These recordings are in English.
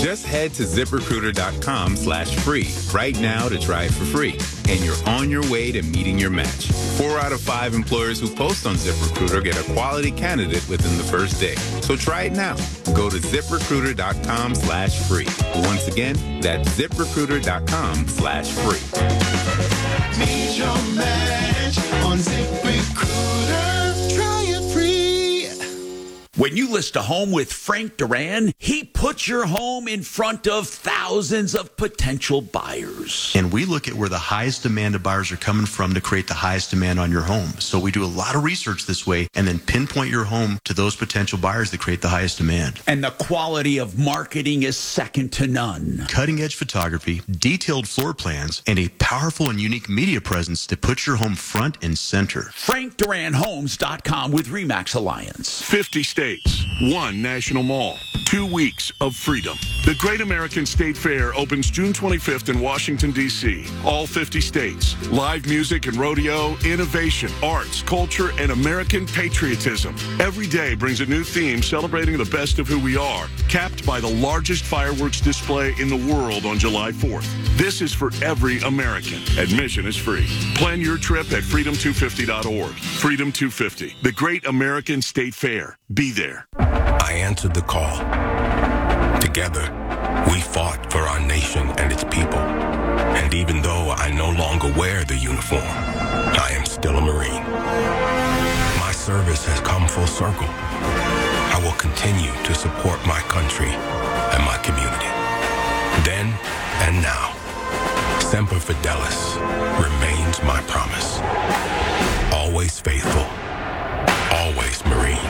Just head to ZipRecruiter.com/free right now to try it for free. And you're on your way to meeting your match. 4 out of 5 employers who post on ZipRecruiter get a quality candidate within the first day. So try it now. Go to ZipRecruiter.com/free. Once again, that's ZipRecruiter.com/free. Meet your match on ZipRecruiter. Try it free. When you list a home with Frank Duran, he puts your home in front of thousands of potential buyers. And we look at where the highest demand of buyers are coming from to create the highest demand on your home. So we do a lot of research this way and then pinpoint your home to those potential buyers that create the highest demand. And the quality of marketing is second to none. Cutting-edge photography, detailed floor plans, and a powerful and unique media presence that puts your home front and center. FrankDuranHomes.com with RE/MAX Alliance. 50 states, 1 national mall, 2 weeks of freedom. The Great American State Fair opens June 25th in Washington, D.C. All 50 states. Live music and rodeo, innovation, arts, culture, and American patriotism. Every day brings a new theme celebrating the best of who we are, capped by the largest fireworks display in the world on July 4th. This is for every American. Admission is free. Plan your trip at freedom250.org. Freedom 250, the Great American State Fair. Be there. I answered the call. Together, we fought for our nation and its people. And even though I no longer wear the uniform, I am still a Marine. My service has come full circle. I will continue to support my country and my community. Then and now, Semper Fidelis remains my promise. Always faithful. Always Marine.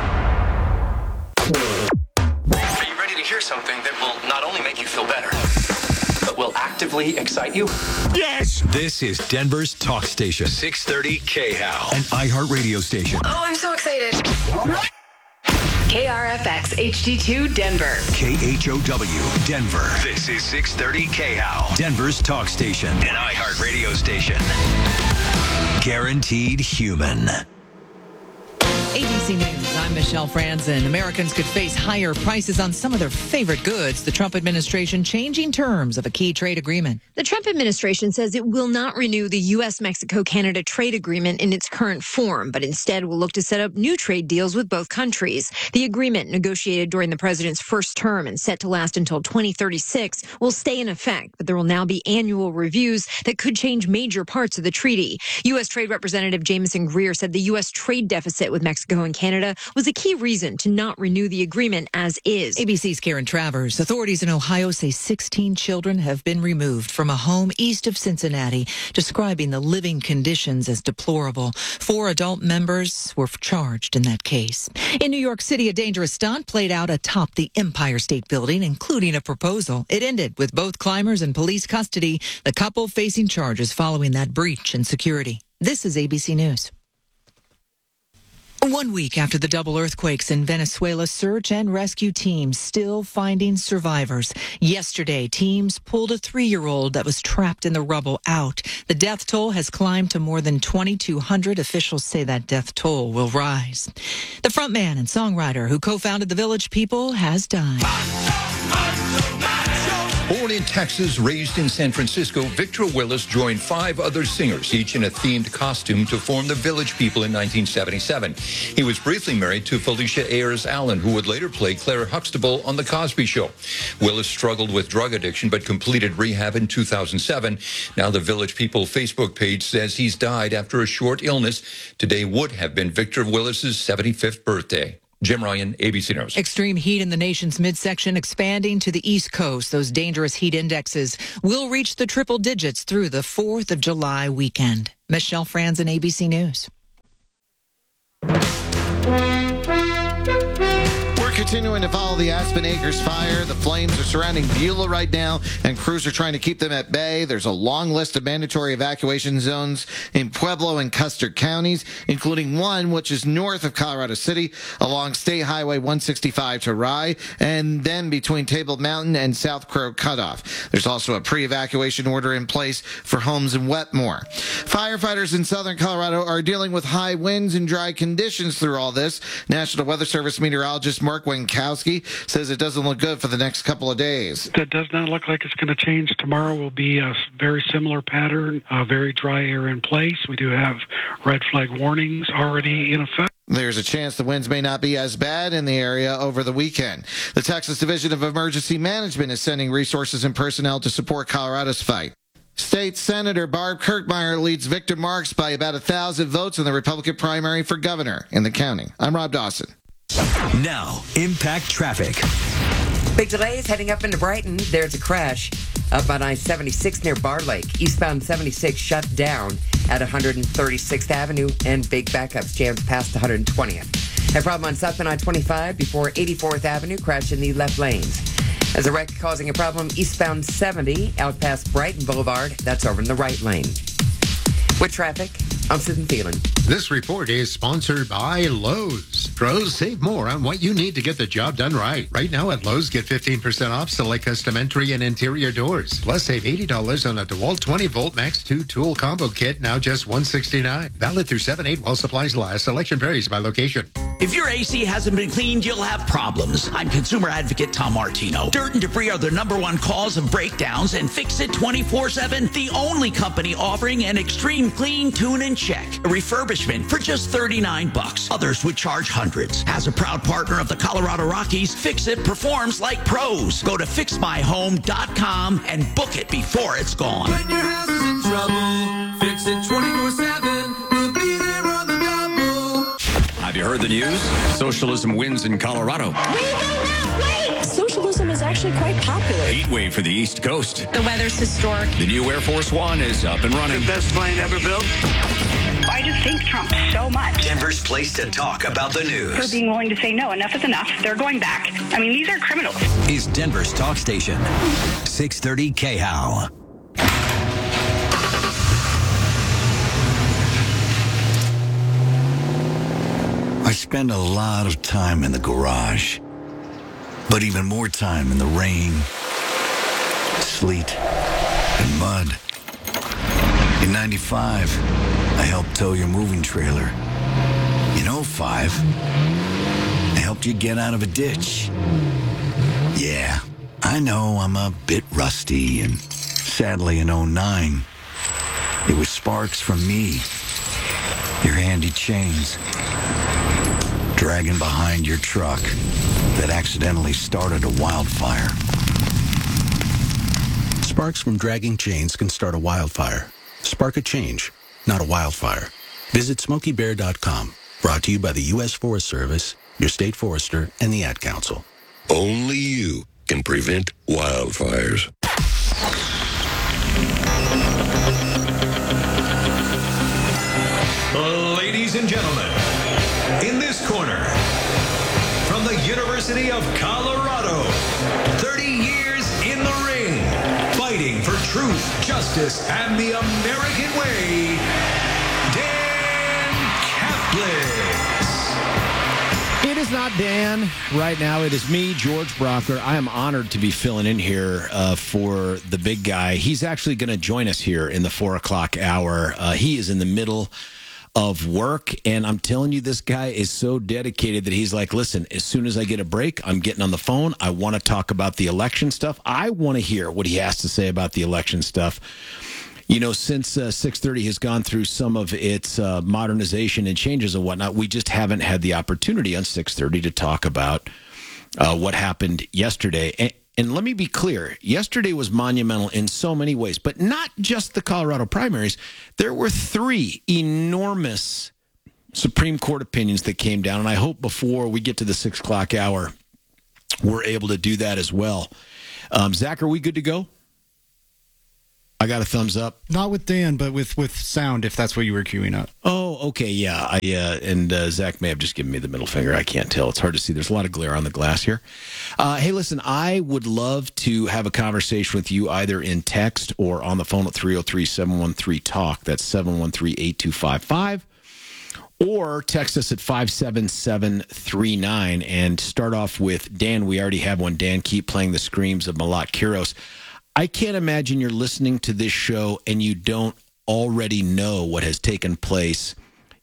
Are you ready to hear something that will not only make you feel better, but will actively excite you? Yes! This is Denver's talk station, 630 KHOW, an iHeartRadio station. Oh, I'm so excited. KRFX HD2 Denver. KHOW Denver. This is 630 KHOW, Denver's talk station, an iHeartRadio station. Guaranteed human. ABC News, I'm Michelle Franzen. Americans could face higher prices on some of their favorite goods. The Trump administration changing terms of a key trade agreement. The Trump administration says it will not renew the U.S.-Mexico-Canada trade agreement in its current form, but instead will look to set up new trade deals with both countries. The agreement, negotiated during the president's first term and set to last until 2036, will stay in effect, but there will now be annual reviews that could change major parts of the treaty. U.S. Trade Representative Jameson Greer said the U.S. trade deficit with Mexico and Canada was a key reason to not renew the agreement as is. ABC's Karen Travers. Authorities in Ohio say 16 children have been removed from a home east of Cincinnati, describing the living conditions as deplorable. 4 adult members were charged in that case. In New York City, a dangerous stunt played out atop the Empire State Building, including a proposal. It ended with both climbers in police custody, the couple facing charges following that breach in security. This is ABC News. 1 week after the double earthquakes in Venezuela, search and rescue teams still finding survivors. Yesterday, teams pulled a 3-year-old that was trapped in the rubble out. The death toll has climbed to more than 2,200. Officials say that death toll will rise. The frontman and songwriter who co-founded the Village People has died. Born in Texas, raised in San Francisco, Victor Willis joined 5 other singers, each in a themed costume, to form the Village People in 1977. He was briefly married to Felicia Ayers Allen, who would later play Claire Huxtable on The Cosby Show. Willis struggled with drug addiction but completed rehab in 2007. Now the Village People Facebook page says he's died after a short illness. Today would have been Victor Willis's 75th birthday. Jim Ryan, ABC News. Extreme heat in the nation's midsection expanding to the East Coast. Those dangerous heat indexes will reach the triple digits through the 4th of July weekend. Michelle Franzen, ABC News. Continuing to follow the Aspen Acres fire. The flames are surrounding Beulah right now, and crews are trying to keep them at bay. There's a long list of mandatory evacuation zones in Pueblo and Custer counties, including one which is north of Colorado City along State Highway 165 to Rye, and then between Table Mountain and South Crow Cutoff. There's also a pre-evacuation order in place for homes in Wetmore. Firefighters in southern Colorado are dealing with high winds and dry conditions through all this. National Weather Service meteorologist Mark Wayne Gronkowski says it doesn't look good for the next couple of days. That does not look like it's going to change. Tomorrow will be a very similar pattern, very dry air in place. We do have red flag warnings already in effect. There's a chance the winds may not be as bad in the area over the weekend. The Texas Division of Emergency Management is sending resources and personnel to support Colorado's fight. State Senator Barb Kirkmeyer leads Victor Marks by about 1,000 votes in the Republican primary for governor in the county. I'm Rob Dawson. Now, impact traffic. Big delays heading up into Brighton. There's a crash up on I-76 near Bar Lake. Eastbound 76 shut down at 136th Avenue, and big backups jammed past 120th. A problem on southbound I-25 before 84th Avenue, crash in the left lanes. As a wreck causing a problem eastbound 70 out past Brighton Boulevard, that's over in the right lane. With traffic, I'm Susan Phelan. This report is sponsored by Lowe's. Pros, save more on what you need to get the job done right. Right now at Lowe's, get 15% off select custom entry and interior doors. Plus, save $80 on a DeWalt 20-volt Max 2 tool combo kit, now just $169. Valid through 7/8 while supplies last. Selection varies by location. If your AC hasn't been cleaned, you'll have problems. I'm consumer advocate Tom Martino. Dirt and debris are the #1 cause of breakdowns, and Fix It 24/7, the only company offering an extreme clean, tune, and check. A refurbishment for just $39. Others would charge hundreds. As a proud partner of the Colorado Rockies, Fix It performs like pros. Go to fixmyhome.com and book it before it's gone. When your house is in trouble, fix it 24/7. We'll be there on the double. Have you heard the news? Socialism wins in Colorado. Wait! Socialism is actually quite popular. Heat wave for the East Coast. The weather's historic. The new Air Force One is up and running. The best plane ever built. I just thank Trump so much. Denver's place to talk about the news. For being willing to say no, enough is enough. They're going back. I mean, these are criminals. Is Denver's talk station. 630 KHOW. I spend a lot of time in the garage, but even more time in the rain, sleet, and mud. In 95, I helped tow your moving trailer. In 05, I helped you get out of a ditch. Yeah, I know I'm a bit rusty, and sadly in 09, it was sparks from me, your handy chains, dragging behind your truck that accidentally started a wildfire. Sparks from dragging chains can start a wildfire. Spark a change, not a wildfire. Visit SmokeyBear.com. Brought to you by the U.S. Forest Service, your state forester, and the Ad Council. Only you can prevent wildfires. Ladies and gentlemen, in this corner, from the University of Colorado, 30 years in the ring, fighting for truth, justice, and the American way, Dan Caplitz. It is not Dan right now. It is me, George Brocker. I am honored to be filling in here for the big guy. He's actually going to join us here in the 4 o'clock hour. He is in the middle of work, and I'm telling you, this guy is so dedicated that he's like, listen, as soon as I get a break, I'm getting on the phone. I want to talk about the election stuff. I want to hear what he has to say about the election stuff. You know, since 630 has gone through some of its modernization and changes and whatnot, we just haven't had the opportunity on 630 to talk about what happened yesterday. And let me be clear, yesterday was monumental in so many ways, but not just the Colorado primaries. There were 3 enormous Supreme Court opinions that came down, and I hope before we get to the 6 o'clock hour, we're able to do that as well. Zach, are we good to go? I got a thumbs up. Not with Dan, but with sound, if that's what you were queuing up. Oh, okay, yeah. And Zach may have just given me the middle finger. I can't tell. It's hard to see. There's a lot of glare on the glass here. Hey, listen, I would love to have a conversation with you either in text or on the phone at 303-713-TALK. That's 713-8255. Or text us at 57739 and start off with Dan. We already have one. Dan, keep playing the screams of Malat Kiros. I can't imagine you're listening to this show and you don't already know what has taken place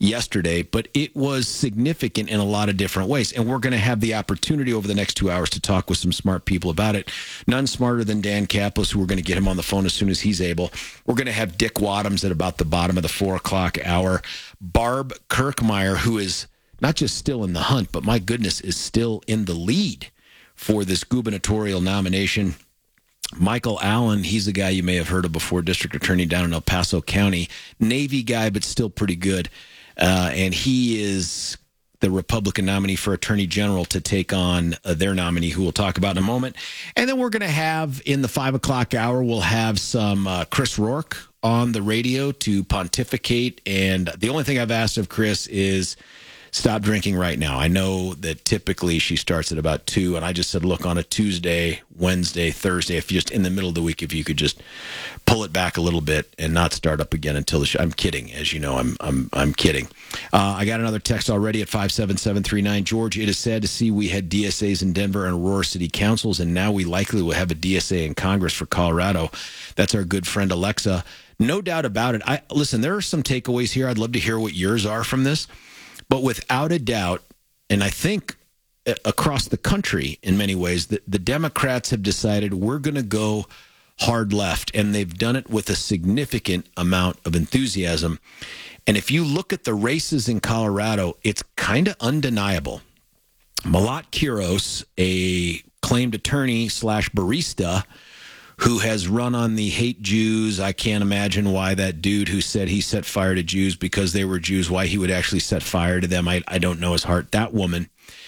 yesterday, but it was significant in a lot of different ways. And we're going to have the opportunity over the next 2 hours to talk with some smart people about it. None smarter than Dan Kaplan, who we're going to get him on the phone as soon as he's able. We're going to have Dick Wadhams at about the bottom of the 4 o'clock hour. Barb Kirkmeyer, who is not just still in the hunt, but my goodness, is still in the lead for this gubernatorial nomination. Michael Allen, he's a guy you may have heard of before, district attorney down in El Paso County. Navy guy, but still pretty good. And he is the Republican nominee for attorney general to take on their nominee, who we'll talk about in a moment. And then we're going to have, in the 5 o'clock hour, we'll have some Chris Rourke on the radio to pontificate. And the only thing I've asked of Chris is stop drinking right now. I know that typically she starts at about 2, and I just said, look, on a Tuesday, Wednesday, Thursday, if you just in the middle of the week, if you could just pull it back a little bit and not start up again until the show. I'm kidding, as you know, I'm kidding. I got another text already at 57739. George, it is sad to see we had DSAs in Denver and Aurora City Councils, and now we likely will have a DSA in Congress for Colorado. That's our good friend Alexa. No doubt about it. Listen, there are some takeaways here. I'd love to hear what yours are from this. But without a doubt, and I think across the country in many ways, the Democrats have decided we're going to go hard left, and they've done it with a significant amount of enthusiasm. And if you look at the races in Colorado, it's kind of undeniable. Malat Quiros, a claimed attorney / barista, who has run on the hate Jews. I can't imagine why that dude who said he set fire to Jews because they were Jews, why he would actually set fire to them. I don't know his heart. That woman,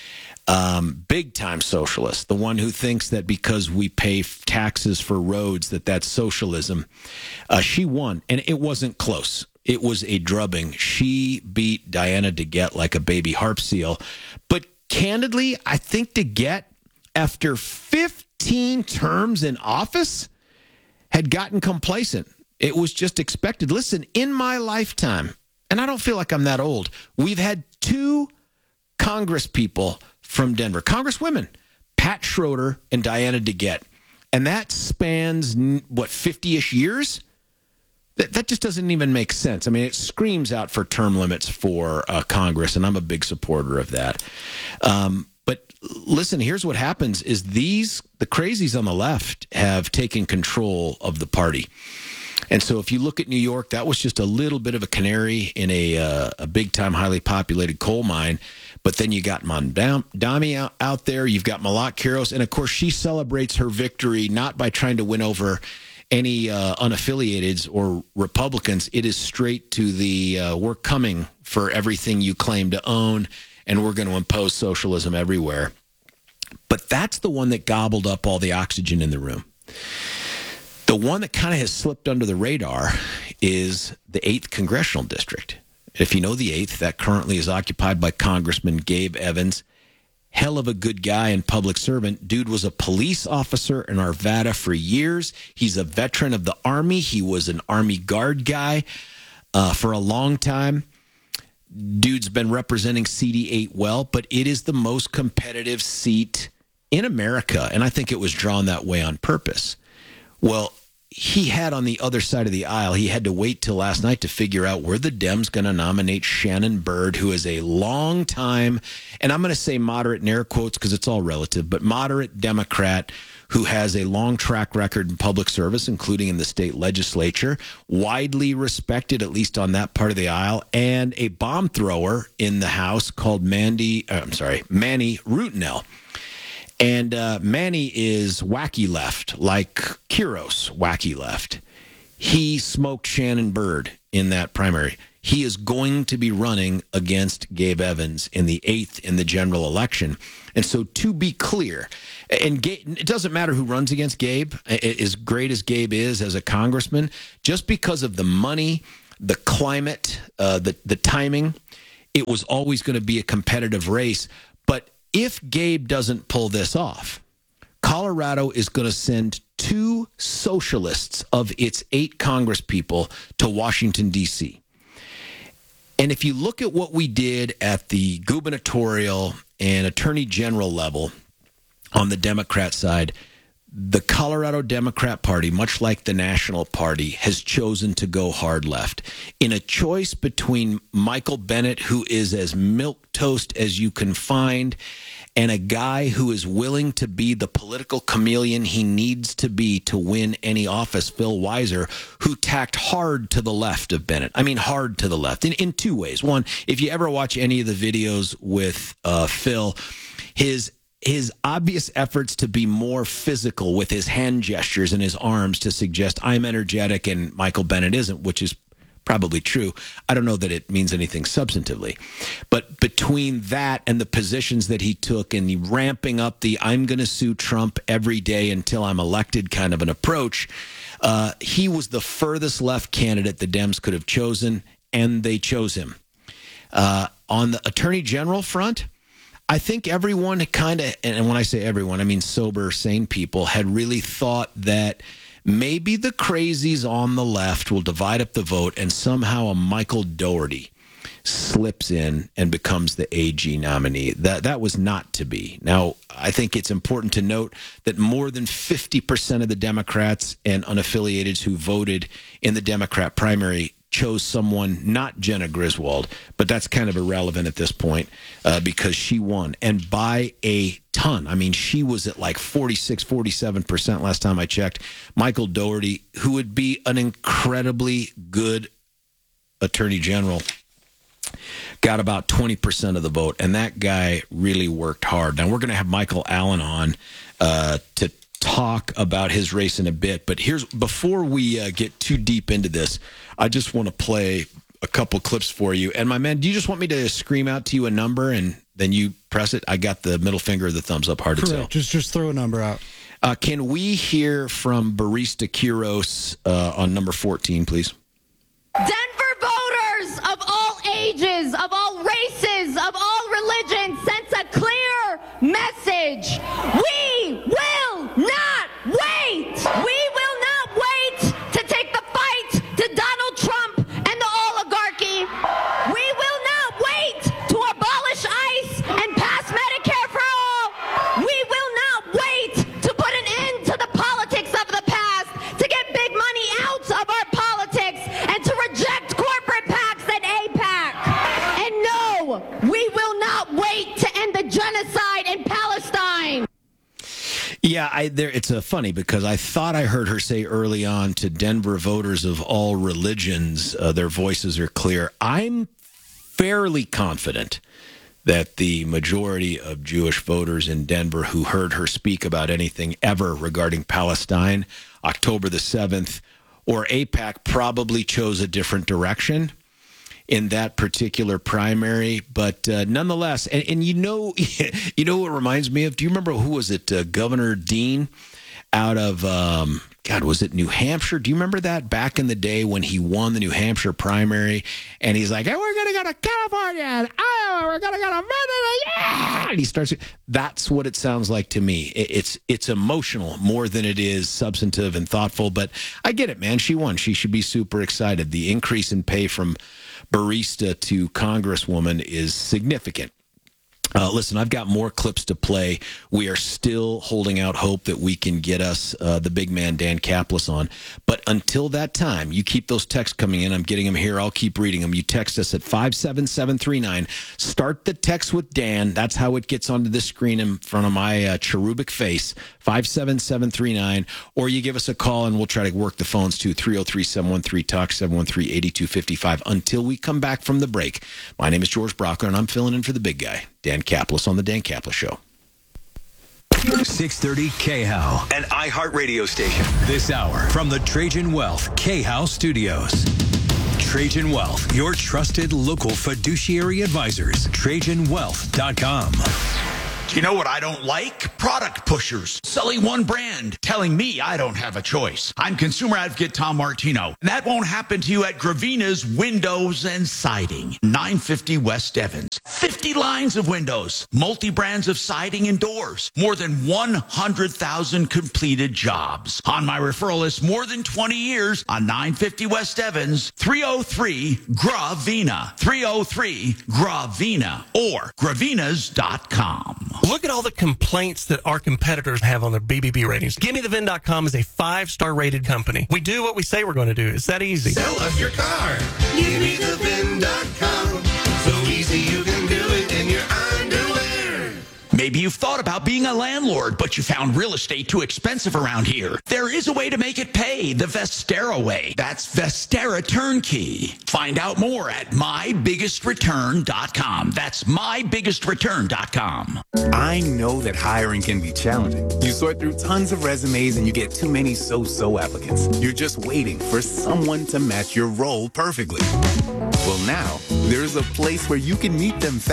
big time socialist, the one who thinks that because we pay taxes for roads, that's socialism. She won, and it wasn't close. It was a drubbing. She beat Diana DeGette like a baby harp seal. But candidly, I think DeGette, after 15 terms in office, had gotten complacent. It was just expected. Listen, in my lifetime, and I don't feel like I'm that old, we've had 2 Congress people from Denver, Congresswomen, Pat Schroeder and Diana DeGette. And that spans, 50-ish years? That just doesn't even make sense. I mean, it screams out for term limits for Congress, and I'm a big supporter of that. But listen, here's what happens is the crazies on the left have taken control of the party. And so if you look at New York, that was just a little bit of a canary in a big-time, highly populated coal mine. But then you got Mondami out there. You've got Malat Quiros. And, of course, she celebrates her victory not by trying to win over any unaffiliateds or Republicans. It is straight to the we're coming for everything you claim to own, and we're going to impose socialism everywhere. But that's the one that gobbled up all the oxygen in the room. The one that kind of has slipped under the radar is the 8th Congressional District. If you know the 8th, that currently is occupied by Congressman Gabe Evans. Hell of a good guy and public servant. Dude was a police officer in Arvada for years. He's a veteran of the Army. He was an Army Guard guy for a long time. Dude's been representing CD8 well, but it is the most competitive seat in America, and I think it was drawn that way on purpose. Well, he had on the other side of the aisle, he had to wait till last night to figure out where the Dems going to nominate Shannon Byrd, who is a long time, and I'm going to say moderate in air quotes because it's all relative, but moderate Democrat who has a long track record in public service, including in the state legislature, widely respected, at least on that part of the aisle, and a bomb thrower in the House called Manny Rutinel. And Manny is wacky left, like Quiros, wacky left. He smoked Shannon Byrd in that primary. He is going to be running against Gabe Evans in the 8th in the general election. And so to be clear, and it doesn't matter who runs against Gabe, as great as Gabe is as a congressman, just because of the money, the climate, the timing, it was always going to be a competitive race. But if Gabe doesn't pull this off, Colorado is going to send 2 socialists of its 8 Congress people to Washington, D.C. And if you look at what we did at the gubernatorial and attorney general level on the Democrat side, the Colorado Democrat Party, much like the National Party, has chosen to go hard left. In a choice between Michael Bennet, who is as milquetoast as you can find, and a guy who is willing to be the political chameleon he needs to be to win any office, Phil Weiser, who tacked hard to the left of Bennet. I mean, hard to the left in two ways. One, if you ever watch any of the videos with Phil, his obvious efforts to be more physical with his hand gestures and his arms to suggest I'm energetic and Michael Bennet isn't, which is probably true. I don't know that it means anything substantively. But between that and the positions that he took and the ramping up the I'm going to sue Trump every day until I'm elected kind of an approach, he was the furthest left candidate the Dems could have chosen, and they chose him. On the Attorney General front, I think everyone kind of, and when I say everyone, I mean sober, sane people, had really thought that maybe the crazies on the left will divide up the vote and somehow a Michael Dougherty slips in and becomes the AG nominee. That was not to be. Now, I think it's important to note that more than 50% of the Democrats and unaffiliateds who voted in the Democrat primary chose someone, not Jenna Griswold, but that's kind of irrelevant at this point because she won. And by a ton. I mean, she was at like 46, 47% last time I checked. Michael Dougherty, who would be an incredibly good attorney general, got about 20% of the vote. And that guy really worked hard. Now, we're going to have Michael Allen on to talk about his race in a bit. But before we get too deep into this, I just want to play a couple clips for you. And my man, do you just want me to scream out to you a number and then you press it? I got the middle finger or the thumbs up, hard to tell. Just throw a number out. Can we hear from Barista Quiros on number 14, please? Denver voters of all ages, of all races, of all religions sent a clear message. We will not wait. We will not wait to take the fight to Donald Trump and the oligarchy. We will not wait to abolish ICE and pass Medicare for all. We will not wait to put an end to the politics of the past, to get big money out of our politics, and to reject corporate PACs and AIPAC. And no, we will not wait to end the genocide in Palestine. Yeah, it's funny because I thought I heard her say early on to Denver voters of all religions, their voices are clear. I'm fairly confident that the majority of Jewish voters in Denver who heard her speak about anything ever regarding Palestine, October the 7th, or AIPAC probably chose a different direction in that particular primary, but nonetheless, and you know what it reminds me of? Do you remember, who was it, Governor Dean out of, was it New Hampshire? Do you remember that back in the day when he won the New Hampshire primary, and he's like, hey, we're going to go to California and Iowa, we're going to go to Minnesota, yeah! And he starts, that's what it sounds like to me. It's emotional more than it is substantive and thoughtful, but I get it, man. She won. She should be super excited. The increase in pay from barista to congresswoman is significant. Listen, I've got more clips to play. We are still holding out hope that we can get us the big man, Dan Kaplis, on. But until that time, you keep those texts coming in. I'm getting them here. I'll keep reading them. You text us at 57739. Start the text with Dan. That's how it gets onto the screen in front of my cherubic face, 57739. Or you give us a call, and we'll try to work the phones too, 303-713-TALK, 713-8255. Until we come back from the break, my name is George Brockler, and I'm filling in for the big guy, Dan Kaplis, on the Dan Kaplis Show. 630 KHOW, an iHeartRadio station. This hour from the Trajan Wealth KHOW Studios. Trajan Wealth, your trusted local fiduciary advisors. TrajanWealth.com. You know what I don't like? Product pushers. Selling one brand, telling me I don't have a choice. I'm consumer advocate Tom Martino. That won't happen to you at Gravina's Windows and Siding, 950 West Evans. 50 lines of windows, multi-brands of siding and doors, more than 100,000 completed jobs. On my referral list, more than 20 years on 950 West Evans, 303-GRAVINA, 303-GRAVINA, or gravinas.com. Look at all the complaints that our competitors have on their BBB ratings. GiveMeTheVin.com is a 5-star rated company. We do what we say we're going to do. It's that easy. Sell us your car. GiveMeTheVin.com. So easy you can do it in your underwear. Maybe you've thought about being a landlord, but you found real estate too expensive around here. There is a way to make it pay, the Vestera way. That's Vestera Turnkey. Find out more at MyBiggestReturn.com. That's MyBiggestReturn.com. I know that hiring can be challenging. You sort through tons of resumes and you get too many so-so applicants. You're just waiting for someone to match your role perfectly. Well, now, there's a place where you can meet them fast.